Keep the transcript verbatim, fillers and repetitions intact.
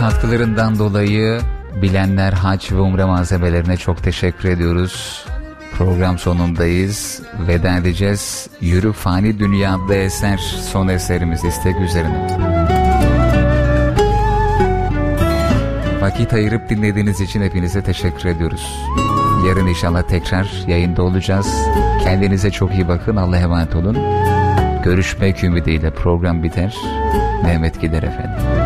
katkılarından dolayı Bilenler Hac ve Umre malzemelerine çok teşekkür ediyoruz. Program sonundayız. Veda edeceğiz. Yürü Fani Dünya adlı eser son eserimiz istek üzerine. Vakit ayırıp dinlediğiniz için hepinize teşekkür ediyoruz. Yarın inşallah tekrar yayında olacağız. Kendinize çok iyi bakın. Allah'a emanet olun. Görüşmek ümidiyle program biter. Mehmet gider efendim.